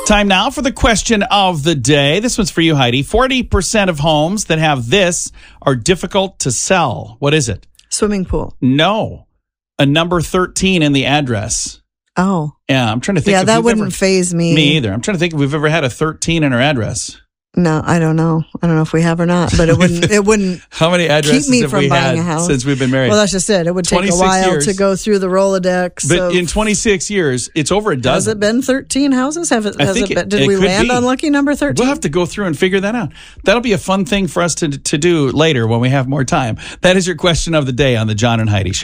Time now for the question of the day. This one's for you, Heidi. 40% of homes that have this are difficult to sell. What is it? Swimming pool. No. A number 13 in the address. Oh. Yeah, I'm trying to think. Yeah, that wouldn't faze me. Me either. I'm trying to think if we've ever had a 13 in our address. No, I don't know. I don't know if we have or not, but it wouldn't. How many addresses keep me have from we buying had a house since we've been married? Well, that's just it. It would take a while years. to go through the Rolodex. But in 26 years, it's over a dozen. Has it been 13 houses? Did we land on lucky number 13? We'll have to go through and figure that out. That'll be a fun thing for us to do later when we have more time. That is your question of the day on the John and Heidi Show.